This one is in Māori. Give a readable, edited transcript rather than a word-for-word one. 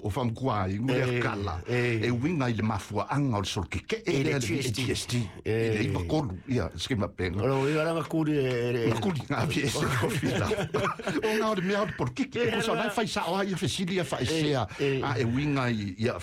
o famkua i ngule kala e winga i le mafua anga o le solkeke e le TST e i vakolu ia skema penga o i ranga kuri kuri nga piese kofila o nga o le mea o le porkiki e kusa nai fai sao ia fesili ia faisea a e winga i ia